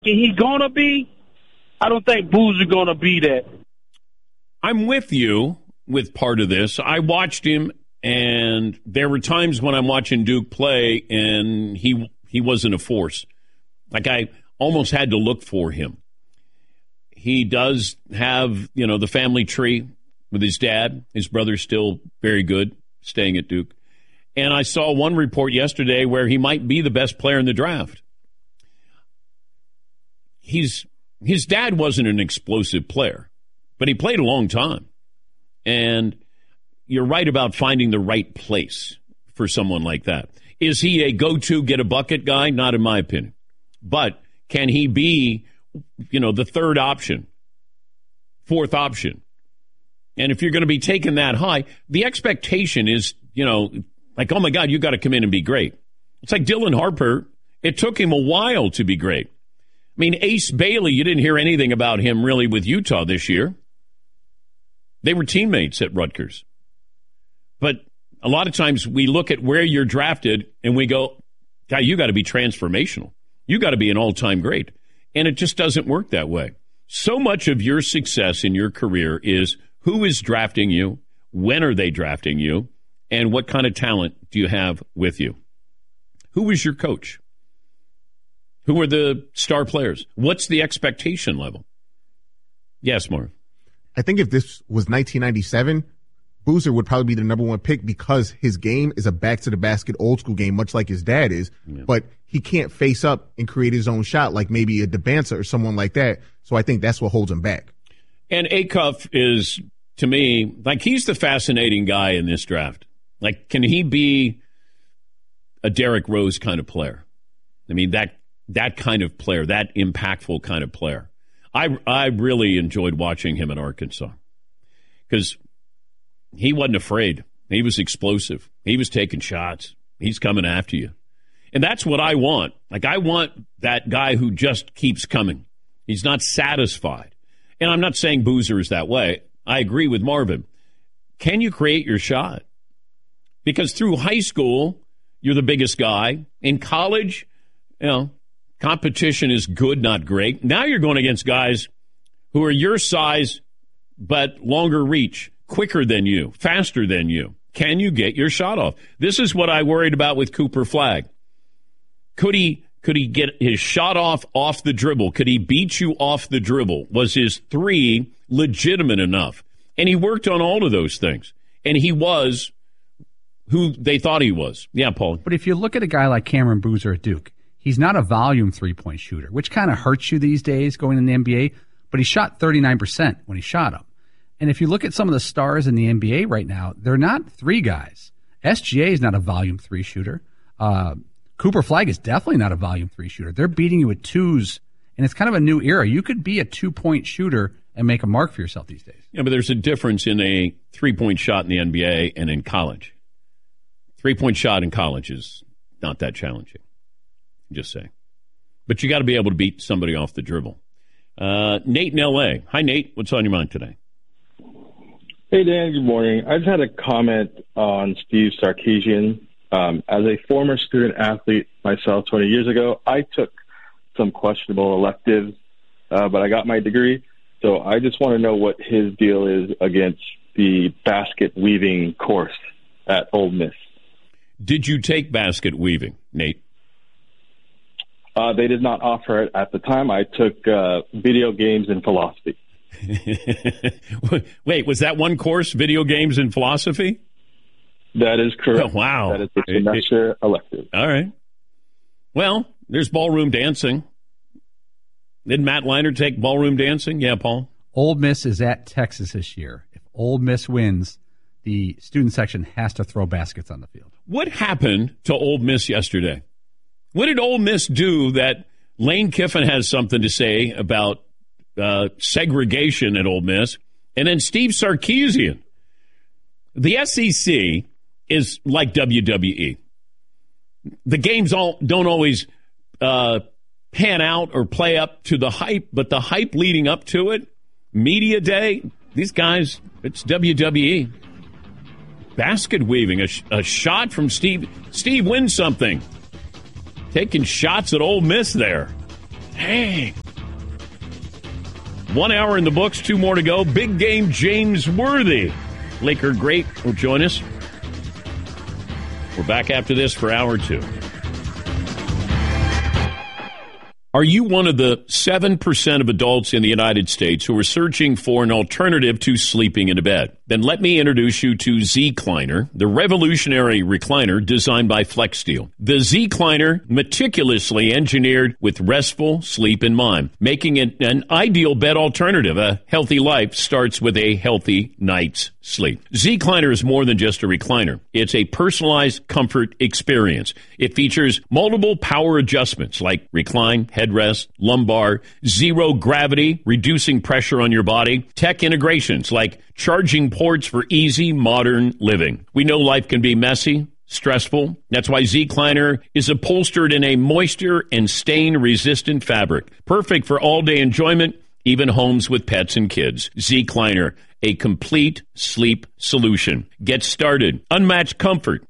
He's going to be. I don't think Boozer going to be that. I'm with you with part of this. I watched him, and there were times when I'm watching Duke play, and he wasn't a force. Like, I almost had to look for him. He does have, the family tree with his dad. His brother's still very good, staying at Duke. And I saw one report yesterday where he might be the best player in the draft. His dad wasn't an explosive player, but he played a long time. And you're right about finding the right place for someone like that. Is he a go-to, get-a-bucket guy? Not in my opinion. But can he be, the third option, fourth option? And if you're going to be taken that high, the expectation is, like, oh, my God, you got to come in and be great. It's like Dylan Harper. It took him a while to be great. I mean, Ace Bailey, you didn't hear anything about him really with Utah this year. They were teammates at Rutgers. But a lot of times we look at where you're drafted and we go, God, you got to be transformational. You got to be an all-time great. And it just doesn't work that way. So much of your success in your career is who is drafting you, when are they drafting you, and what kind of talent do you have with you? Who is your coach? Who are the star players? What's the expectation level? Yes, Marv. I think if this was 1997, Boozer would probably be the number one pick because his game is a back-to-the-basket old-school game, much like his dad is. Yeah. But he can't face up and create his own shot like maybe a DeBanza or someone like that. So I think that's what holds him back. And Acuff is, to me, like he's the fascinating guy in this draft. Like, can he be a Derrick Rose kind of player? I mean, that kind of player, that impactful kind of player. I really enjoyed watching him at Arkansas because he wasn't afraid. He was explosive. He was taking shots. He's coming after you. And that's what I want. Like, I want that guy who just keeps coming. He's not satisfied. And I'm not saying Boozer is that way. I agree with Marvin. Can you create your shot? Because through high school, you're the biggest guy. In college, competition is good, not great. Now you're going against guys who are your size, but longer reach, quicker than you, faster than you. Can you get your shot off? This is what I worried about with Cooper Flagg. Could he get his shot off the dribble? Could he beat you off the dribble? Was his three legitimate enough? And he worked on all of those things. And he was who they thought he was. Yeah, Paul. But if you look at a guy like Cameron Boozer at Duke, he's not a volume three-point shooter, which kind of hurts you these days going in the NBA, but he shot 39% when he shot them. And if you look at some of the stars in the NBA right now, they're not three guys. SGA is not a volume three shooter. Cooper Flagg is definitely not a volume three shooter. They're beating you with twos, and it's kind of a new era. You could be a two-point shooter and make a mark for yourself these days. Yeah, but there's a difference in a three-point shot in the NBA and in college. Three-point shot in college is not that challenging. Just saying. But you got to be able to beat somebody off the dribble. Nate in L.A. Hi, Nate. What's on your mind today? Hey, Dan. Good morning. I just had a comment on Steve Sarkisian. As a former student athlete myself 20 years ago, I took some questionable electives, but I got my degree. So I just want to know what his deal is against the basket weaving course at Ole Miss. Did you take basket weaving, Nate? They did not offer it at the time. I took video games and philosophy. Wait, was that one course, video games and philosophy? That is correct. Oh, wow. That is the semester elective. All right. Well, there's ballroom dancing. Didn't Matt Leinart take ballroom dancing? Yeah, Paul? Ole Miss is at Texas this year. If Ole Miss wins, the student section has to throw baskets on the field. What happened to Ole Miss yesterday? What did Ole Miss do that Lane Kiffin has something to say about segregation at Ole Miss? And then Steve Sarkisian. The SEC is like WWE. The games don't always pan out or play up to the hype, but the hype leading up to it, media day, these guys, it's WWE. Basket weaving, a shot from Steve. Steve wins something. Taking shots at Ole Miss there. Dang. 1 hour in the books, 2 more to go. Big game James Worthy, Laker great, will join us. We're back after this for hour 2. Are you one of the 7% of adults in the United States who are searching for an alternative to sleeping in a bed? Then let me introduce you to Zecliner, the revolutionary recliner designed by FlexSteel. The Zecliner, meticulously engineered with restful sleep in mind, making it an ideal bed alternative. A healthy life starts with a healthy night's sleep. Zecliner is more than just a recliner. It's a personalized comfort experience. It features multiple power adjustments like recline, headrest, lumbar, zero gravity, reducing pressure on your body, tech integrations like charging ports for easy modern living. We know life can be messy, stressful. That's why Zecliner is upholstered in a moisture and stain-resistant fabric, perfect for all-day enjoyment, even homes with pets and kids. Zecliner, a complete sleep solution. Get started. Unmatched comfort.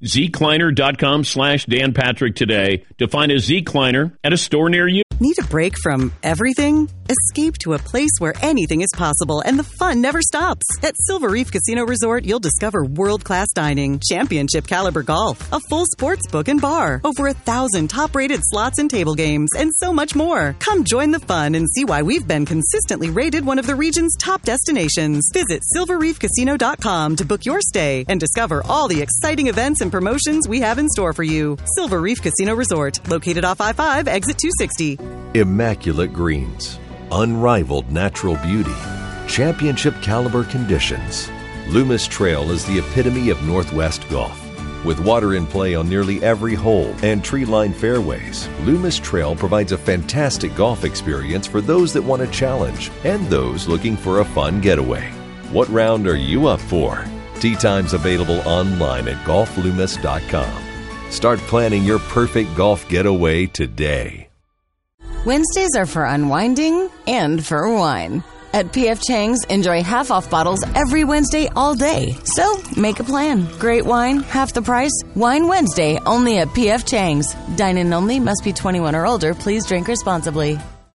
Zecliner.com/Dan Patrick today to find a Zecliner at a store near you. Need a break from everything? Escape to a place where anything is possible and the fun never stops. At Silver Reef Casino Resort, you'll discover world-class dining, championship caliber golf, a full sports book and bar, over 1,000 top-rated slots and table games, and so much more. Come join the fun and see why we've been consistently rated one of the region's top destinations. Visit silverreefcasino.com to book your stay and discover all the exciting events and promotions we have in store for you. Silver Reef Casino Resort, located off I-5, exit 260. Immaculate greens, unrivaled natural beauty, championship caliber conditions. Loomis Trail is the epitome of Northwest golf. With water in play on nearly every hole and tree-lined fairways, Loomis Trail provides a fantastic golf experience for those that want a challenge and those looking for a fun getaway. What round are you up for? Tee times available online at golfloomis.com. Start planning your perfect golf getaway today. Wednesdays are for unwinding and for wine. At P.F. Chang's, enjoy half-off bottles every Wednesday all day. So, make a plan. Great wine, half the price. Wine Wednesday, only at P.F. Chang's. Dine-in only, must be 21 or older. Please drink responsibly.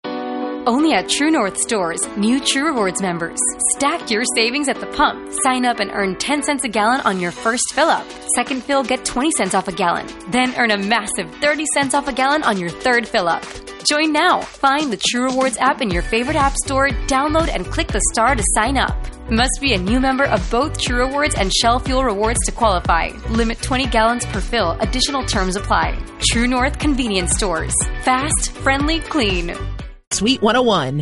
Only at True North stores, new True Rewards members. Stack your savings at the pump. Sign up and earn 10 cents a gallon on your first fill-up. Second fill, get 20 cents off a gallon. Then earn a massive 30 cents off a gallon on your third fill-up. Join now. Find the True Rewards app in your favorite app store, download and click the star to sign up. Must be a new member of both True Rewards and Shell Fuel Rewards to qualify. Limit 20 gallons per fill. Additional terms apply. True North Convenience Stores. Fast, friendly, clean. Sweet 101.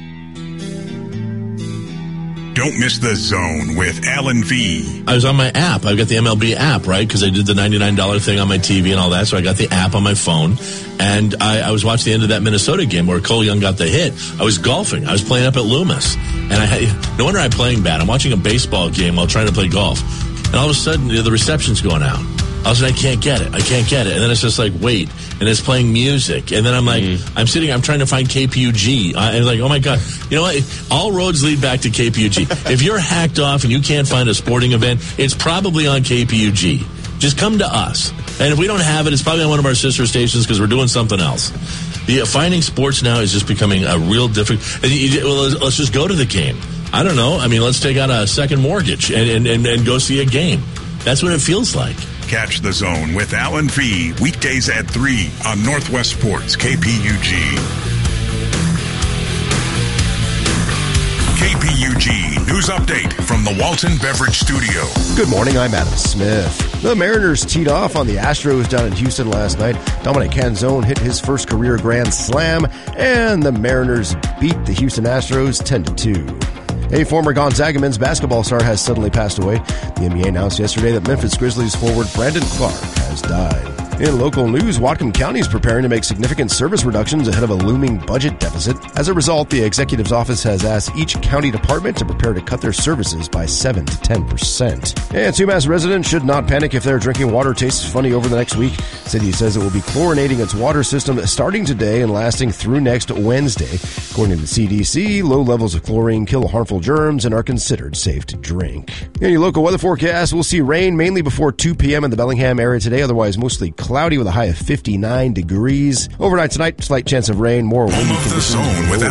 Don't miss The Zone with Alan V. I was on my app. I've got the MLB app, right? Because I did the $99 thing on my TV and all that. So I got the app on my phone. And I was watching the end of that Minnesota game where Cole Young got the hit. I was golfing. I was playing up at Loomis. And no wonder I'm playing bad. I'm watching a baseball game while trying to play golf. And all of a sudden, the reception's going out. I was like, I can't get it. And then it's just like, wait. And it's playing music. And then I'm like, I'm trying to find KPUG. And like, oh my God. You know what? All roads lead back to KPUG. If you're hacked off and you can't find a sporting event, it's probably on KPUG. Just come to us. And if we don't have it, it's probably on one of our sister stations because we're doing something else. Finding sports now is just becoming a real difficult. Let's just go to the game. I don't know. I mean, let's take out a second mortgage and go see a game. That's what it feels like. Catch The Zone with Alan V. Weekdays at 3 on Northwest Sports, KPUG. KPUG News Update from the Walton Beverage Studio. Good morning, I'm Adam Smith. The Mariners teed off on the Astros down in Houston last night. Dominic Canzone hit his first career grand slam, and the Mariners beat the Houston Astros 10-2. A former Gonzaga men's basketball star has suddenly passed away. The NBA announced yesterday that Memphis Grizzlies forward Brandon Clark has died. In local news, Whatcom County is preparing to make significant service reductions ahead of a looming budget deficit. As a result, the executive's office has asked each county department to prepare to cut their services by 7 to 10%. And Sumas residents should not panic if their drinking water tastes funny over the next week. City says it will be chlorinating its water system starting today and lasting through next Wednesday. According to the CDC, low levels of chlorine kill harmful germs and are considered safe to drink. In your local weather forecast, we'll see rain mainly before 2 p.m. in the Bellingham area today, otherwise mostly cloudy cloudy with a high of 59 degrees. Overnight tonight, slight chance of rain, more windy conditions.